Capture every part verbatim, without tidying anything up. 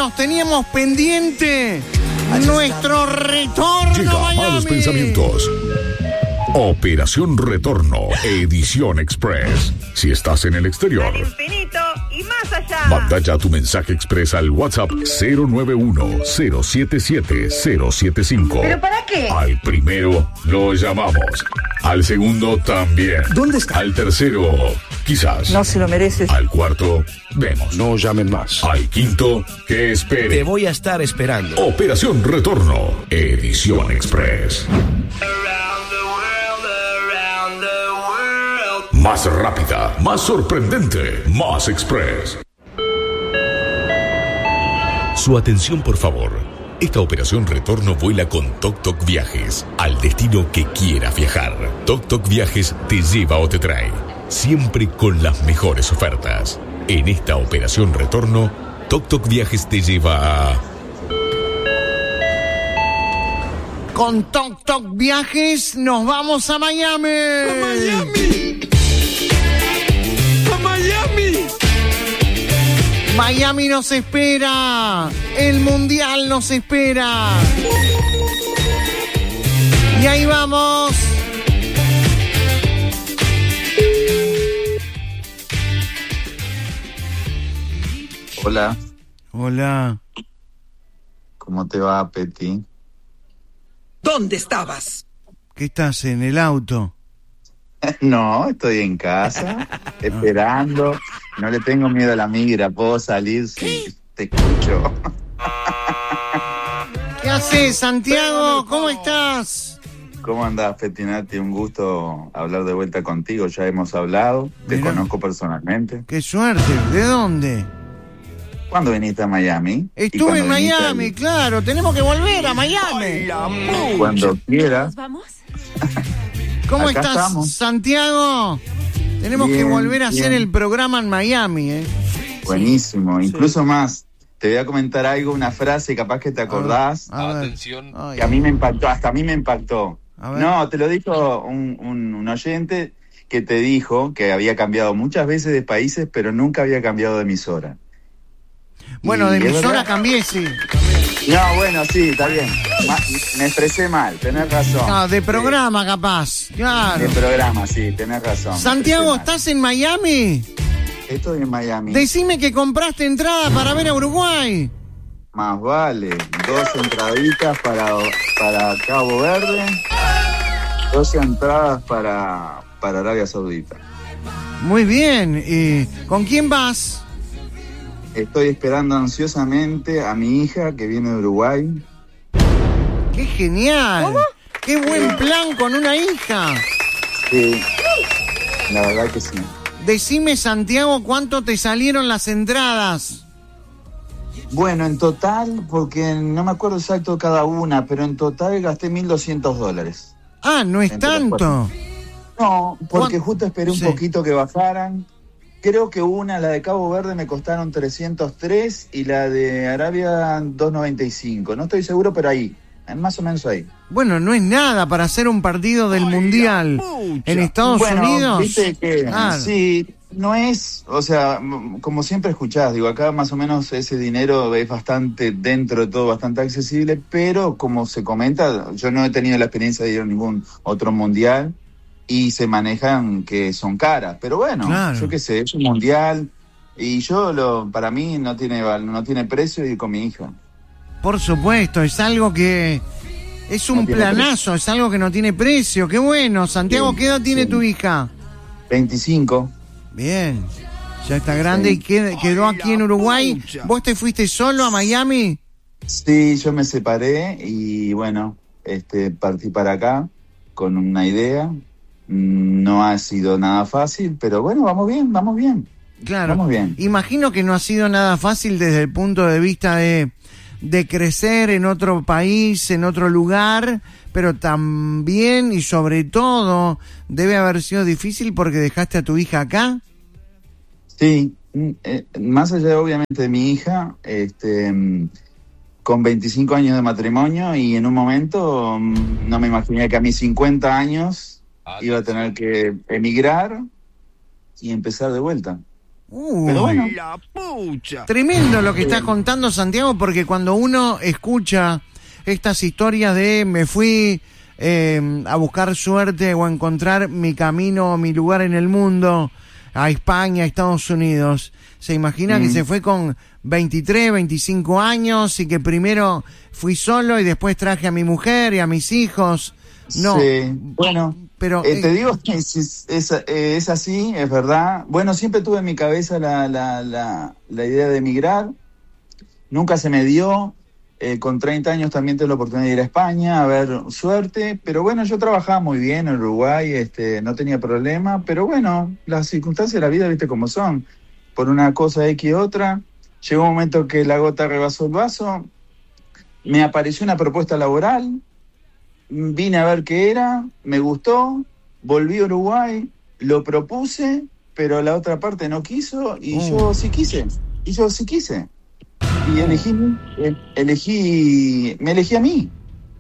amigos, teníamos pendiente nuestro retorno Llega a Miami. Malos Pensamientos. Operación Retorno, edición express. Si estás en el exterior, al infinito y más allá. manda ya tu mensaje express al WhatsApp cero nueve uno cero siete siete cero siete cinco. ¿Pero para qué? Al primero lo llamamos. Al segundo también. ¿Dónde está? Al tercero, quizás. No se lo mereces. Al cuarto, vemos. No llamen más. Al quinto, que espere. Te voy a estar esperando. Operación Retorno, edición express. Más rápida, más sorprendente, más express. Su atención, por favor. Esta operación Retorno vuela con Toc Toc Viajes al destino que quieras viajar. Toc Toc Viajes te lleva o te trae, siempre con las mejores ofertas. En esta operación Retorno, Toc Toc Viajes te lleva a... Con Toc Toc Viajes nos vamos a Miami. ¡A Miami! ¡A Miami! Miami nos espera. El Mundial nos espera. Y ahí vamos. Hola, Hola. ¿cómo te va, Peti? ¿Dónde estabas? ¿Qué estás en el auto? No, estoy en casa, esperando. No le tengo miedo a la migra, puedo salir si te escucho. ¿Qué haces, Santiago? ¿Cómo estás? ¿Cómo andás, Petinati? Un gusto hablar de vuelta contigo, ya hemos hablado, te Mirá. conozco personalmente. Qué suerte. ¿De dónde? ¿Cuándo viniste a Miami? ¿Y Estuve cuándo en viniste Miami, ahí? claro. Tenemos que volver a Miami. Cuando quieras. ¿Nos vamos? ¿Cómo Acá estás, estamos. Santiago? Tenemos Bien, que volver a hacer bien. el programa en Miami, ¿eh? Buenísimo, incluso más. Te voy a comentar algo, una frase, capaz que te acordás, A ver. Atención. Ay, que a mí me impactó, hasta a mí me impactó. a ver. No, te lo dijo un, un, un oyente que te dijo que había cambiado muchas veces de países, pero nunca había cambiado de emisora. Bueno, de Y es emisora verdad. cambié, sí. No, bueno, sí, está bien. Ma- me expresé mal, tenés razón. Ah, de Sí, programa, capaz. Claro. de programa, sí, tenés razón. me Santiago, expresé mal. ¿estás en Miami? Estoy en Miami. Decime que compraste entrada para ver a Uruguay. Más vale, dos entraditas para, para Cabo Verde, dos entradas para, para Arabia Saudita. Muy bien. ¿Y con quién vas? Estoy esperando ansiosamente a mi hija que viene de Uruguay. ¡Qué genial! ¡Qué buen plan con una hija! Sí, la verdad que sí. Decime, Santiago, ¿cuánto te salieron las entradas? Bueno, en total, porque no me acuerdo exacto cada una, pero en total gasté mil doscientos dólares. Ah, no es Entre las tanto. No, porque ¿Cuán- justo esperé un Sí. poquito que bajaran. Creo que una, la de Cabo Verde, me costaron trescientos tres y la de Arabia doscientos noventa y cinco. No estoy seguro, pero ahí, más o menos ahí. Bueno, no es nada para hacer un partido del Mundial en Estados bueno, Unidos. viste que Claro. sí, no es, o sea, m- como siempre escuchás, digo, acá más o menos ese dinero es bastante, dentro de todo, bastante accesible, pero como se comenta, yo no he tenido la experiencia de ir a ningún otro mundial y se manejan que son caras, pero bueno, Claro. yo qué sé, es un mundial y yo, lo para mí, no tiene, val- no tiene precio ir con mi hija. Por supuesto, es algo que... Es un No tiene planazo, es algo que no tiene precio. ¡Qué bueno! Santiago, Sí, ¿qué edad tiene sí. tu hija? veinticinco. Bien, ya está grande Sí. y qued- quedó aquí en Uruguay. ¿Vos te fuiste solo a Miami? Sí, yo me separé y bueno, este, partí para acá con una idea. No ha sido nada fácil, pero bueno, vamos bien, vamos bien. Claro. Vamos bien. Imagino que no ha sido nada fácil desde el punto de vista de, de crecer en otro país, en otro lugar, pero también y sobre todo debe haber sido difícil porque dejaste a tu hija acá. Sí, mm, eh, más allá obviamente de mi hija, este, mm, con veinticinco años de matrimonio y en un momento mm, no me imaginé que a mis cincuenta años iba a tener que emigrar y empezar de vuelta. Uy, Pero bueno. La pucha. tremendo lo que estás contando, Santiago, porque cuando uno escucha estas historias de me fui eh, a buscar suerte o a encontrar mi camino, mi lugar en el mundo, a España, a Estados Unidos, se imagina Mm. que se fue con veintitrés, veinticinco años y que primero fui solo y después traje a mi mujer y a mis hijos. No, Sí, bueno, pero eh, te eh, digo que es, es, es, eh, es así, es verdad. Bueno, siempre tuve en mi cabeza la, la, la, la idea de emigrar. Nunca se me dio. Eh, con treinta años también tuve la oportunidad de ir a España a ver suerte. Pero bueno, yo trabajaba muy bien en Uruguay, este, no tenía problema. Pero bueno, las circunstancias de la vida, viste cómo son. Por una cosa X y otra. Llegó un momento que la gota rebasó el vaso. Me apareció una propuesta laboral. Vine a ver qué era, me gustó, volví a Uruguay, lo propuse, pero la otra parte no quiso y Oh. yo sí quise, y yo sí quise. Y elegí, eh, elegí, me elegí a mí.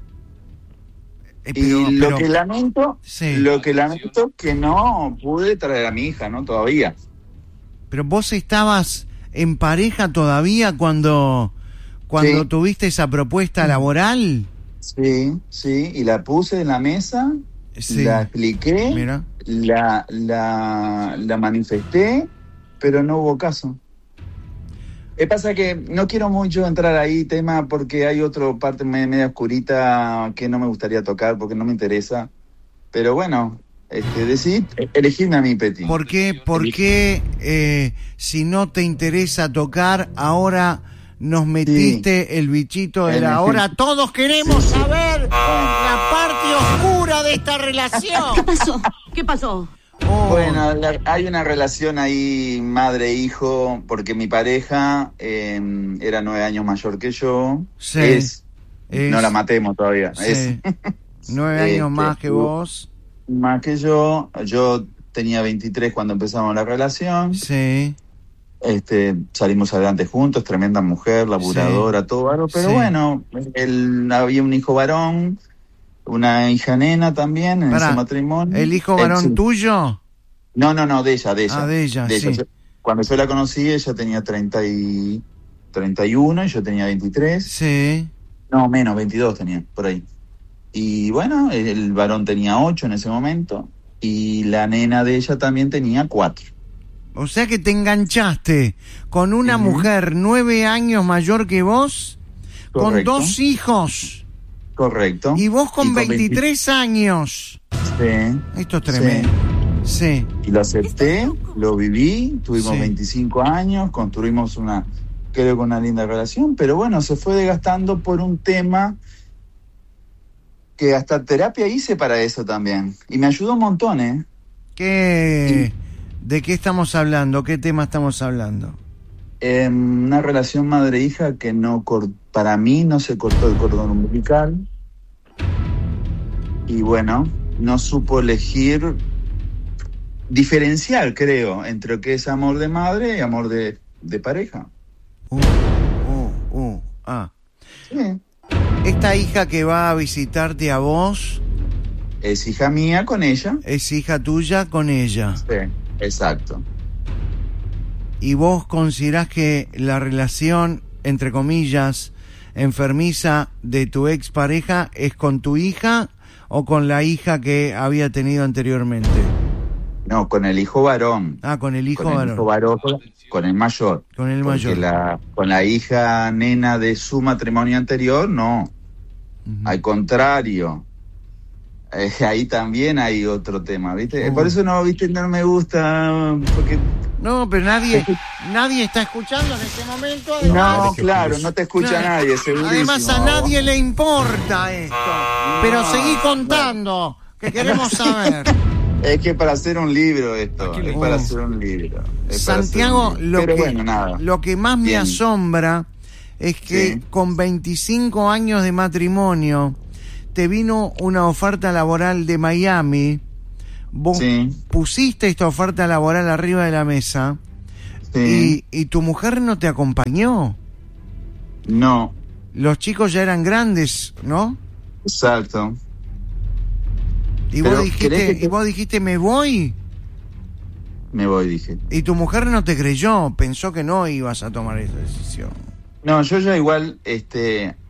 eh, pero- y lo pero- que lamento, sí. lo que lamento que no pude traer a mi hija, ¿no? Todavía. Pero vos estabas en pareja todavía cuando, cuando Sí. tuviste esa propuesta laboral. Sí, sí, y la puse en la mesa, Sí. la expliqué, Mira. la, la, la manifesté, pero no hubo caso. Lo que pasa que no quiero mucho entrar ahí, tema, porque hay otra parte me- media oscurita que no me gustaría tocar porque no me interesa. Pero bueno, este, decidí elegirme a mí, Peti. ¿Por qué, por qué eh, si no te interesa tocar, ahora nos metiste el bichito de El- la hora? Todos queremos Sí, sí. saber la parte oscura de esta relación. ¿Qué pasó? ¿Qué pasó? Oh, Bueno, la- hay una relación ahí madre-hijo, porque mi pareja eh, era nueve años mayor que yo. Sí. Es, es- no la matemos todavía. sí. Es Nueve Este, años más que vos. más que yo. Yo tenía veintitrés cuando empezamos la relación. Sí. Este, salimos adelante juntos, tremenda mujer, laburadora, todo bárbaro, pero Sí. bueno, él, había un hijo varón, una hija nena también en Pará, ese matrimonio. ¿El hijo Él, varón sí. tuyo? No, no, no, de ella, de ella. Ah, de ella, sí. Yo- cuando yo la conocí, ella tenía treinta y, treinta y uno y yo tenía veintitrés. Sí. No, menos, veintidós tenía, por ahí. Y bueno, el, el varón tenía ocho en ese momento y la nena de ella también tenía cuatro. O sea que te enganchaste con una Ujú. mujer nueve años mayor que vos, Correcto. con dos hijos, Correcto. y vos con Y veintitrés años. veinti- Sí. Esto es tremendo. Sí. Y lo acepté, lo viví, tuvimos Sí. veinticinco años, construimos una, creo que una linda relación, pero bueno, se fue desgastando por un tema que hasta terapia hice para eso también. Y me ayudó un montón, ¿eh? ¿Qué, ¿De qué estamos hablando? ¿Qué tema estamos hablando? Eh, una relación madre-hija que no cor- para mí no se cortó el cordón umbilical. Y bueno, no supo elegir, diferenciar, creo, entre lo que es amor de madre y amor de, de pareja. Uh, uh, uh, ah. Sí. Esta hija que va a visitarte a vos, Es hija mía con ella. es hija tuya con ella. Sí, exacto. ¿Y vos considerás que la relación, entre comillas, enfermiza de tu expareja es con tu hija o con la hija que había tenido anteriormente? No, con el hijo varón. Ah, con el hijo con el varón. hijo varón, con el mayor. Con el Porque mayor. la, con la hija nena de su matrimonio anterior, no. Ujú. Al contrario. Eh, ahí también hay otro tema, ¿viste? Uh. Por eso no, ¿viste? No me gusta, porque... No, pero nadie, nadie está escuchando en este momento. Además, No, claro, no te escucha Claro. nadie, segurísimo. Además a nadie le importa esto. Pero seguí contando, que queremos saber. Es que para hacer un libro esto, es Oh. para hacer un libro. es para hacer Santiago, un libro. lo Pero que, bueno, nada. lo que más me Bien. asombra es que Sí. con veinticinco años de matrimonio te vino una oferta laboral de Miami, vos Sí. pusiste esta oferta laboral arriba de la mesa Sí. y, y tu mujer no te acompañó. No, Los chicos ya eran grandes, ¿no? exacto. Y Pero, vos dijiste, ¿querés que te- y vos dijiste, me voy. me voy, dije. Y tu mujer no te creyó, pensó que no ibas a tomar esa decisión. No, yo ya igual, este,